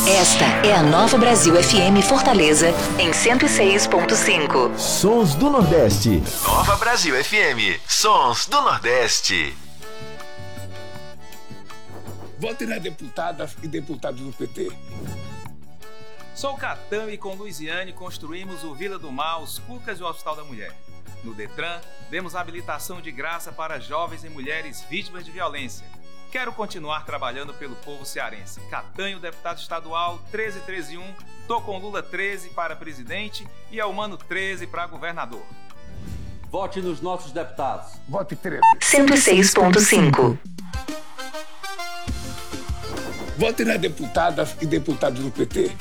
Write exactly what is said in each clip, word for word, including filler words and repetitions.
Esta é a Nova Brasil F M Fortaleza, em cento e seis ponto cinco. Sons do Nordeste. Nova Brasil F M, Sons do Nordeste. Votem nas deputadas e deputados do P T. Sou Catã e com Luiziane construímos o Vila do Mar, os Cucas e o Hospital da Mulher. No Detran, demos habilitação de graça para jovens e mulheres vítimas de violência. Quero continuar trabalhando pelo povo cearense. Catanho, deputado estadual, treze treze e um. Tô com Lula treze para presidente e Elmano treze para governador. Vote nos nossos deputados. Vote treze. cento e seis ponto cinco. Vote nas deputadas e deputados do P T.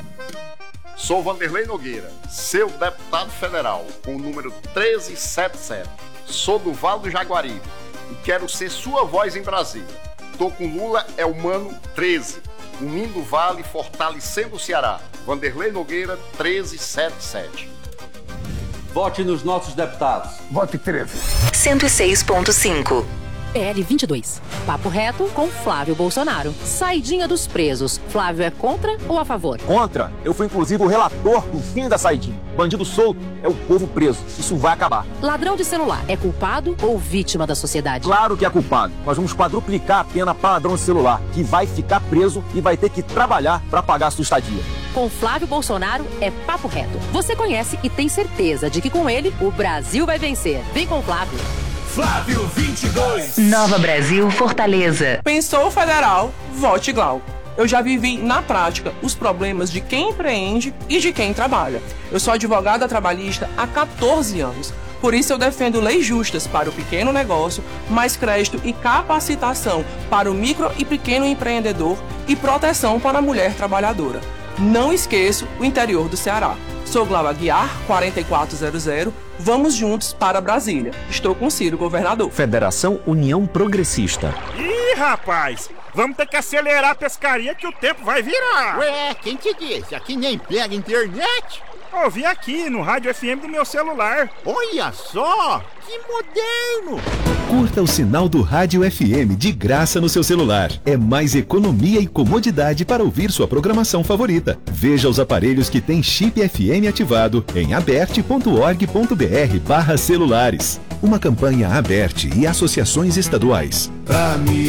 Sou Vanderlei Nogueira, seu deputado federal, com o número treze setenta e sete. Sou do Vale do Jaguaribe e quero ser sua voz em Brasília. Tô com Lula, Elmano treze, unindo o Vale, fortalecendo o Ceará. Vanderlei Nogueira, treze setenta e sete. Vote nos nossos deputados. Vote treze. cento e seis ponto cinco. P L vinte e dois. Papo reto com Flávio Bolsonaro. Saidinha dos presos. Flávio é contra ou a favor? Contra. Eu fui inclusive o relator do fim da saidinha. Bandido solto é o povo preso. Isso vai acabar. Ladrão de celular é culpado ou vítima da sociedade? Claro que é culpado. Nós vamos quadruplicar a pena para ladrão de celular, que vai ficar preso e vai ter que trabalhar para pagar a sua estadia. Com Flávio Bolsonaro é papo reto. Você conhece e tem certeza de que com ele o Brasil vai vencer. Vem com o Flávio. Flávio vinte e dois. Nova Brasil Fortaleza. Pensou federal, vote Glau. Eu já vivi na prática os problemas de quem empreende e de quem trabalha. Eu sou advogada trabalhista há quatorze anos. Por isso eu defendo leis justas para o pequeno negócio, mais crédito e capacitação para o micro e pequeno empreendedor e proteção para a mulher trabalhadora. Não esqueço o interior do Ceará. Sou Glau Aguiar, quarenta e quatro zero zero. Vamos juntos para Brasília. Estou com Ciro, governador. Federação União Progressista. Ih, rapaz, vamos ter que acelerar a pescaria que o tempo vai virar. Ué, quem te disse? Aqui nem pega internet. Ouvi aqui no rádio F M do meu celular. Olha só, que moderno. Curta o sinal do Rádio F M de graça no seu celular. É mais economia e comodidade para ouvir sua programação favorita. Veja os aparelhos que têm chip F M ativado em aberte ponto org ponto br barra celulares. Uma campanha Aberte e associações estaduais. Pra mim